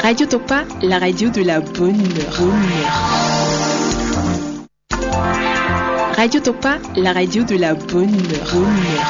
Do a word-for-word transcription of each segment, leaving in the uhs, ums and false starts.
Radio Topa, la radio de la bonne humeur. Bonne humeur. Radio Topa, la radio de la bonne humeur. Bonne humeur.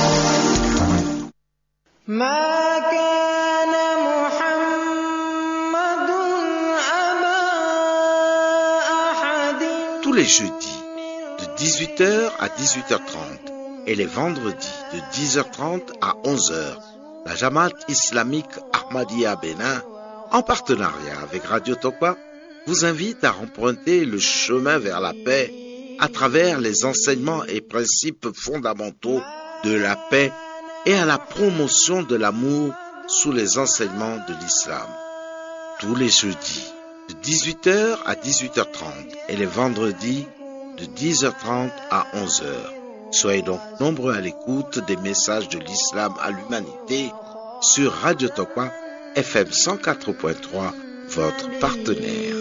Tous les jeudis, de dix-huit heures à dix-huit heures trente, et les vendredis, de dix heures trente à onze heures, la Jamaat islamique Ahmadiyya Bénin, en partenariat avec Radio Topa, vous invite à emprunter le chemin vers la paix à travers les enseignements et principes fondamentaux de la paix et à la promotion de l'amour sous les enseignements de l'islam. Tous les jeudis, de dix-huit heures à dix-huit heures trente, et les vendredis, de dix heures trente à onze heures. Soyez donc nombreux à l'écoute des messages de l'islam à l'humanité sur Radio Topa F M cent quatre point trois, votre partenaire.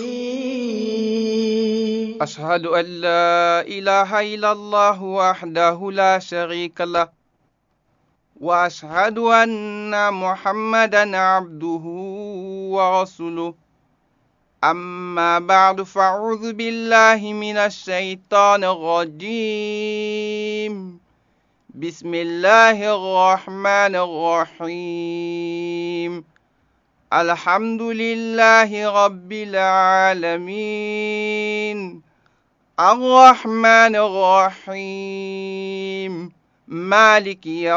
أشهد أن لا إله إلا الله وحده لا شريك له وأشهد أن محمدا عبده ورسوله أما بعد فأعوذ بالله من الشيطان الرجيم بسم الله الرحمن الرحيم الحمد لله رب العالمين الرحمن الرحيم مالك يوم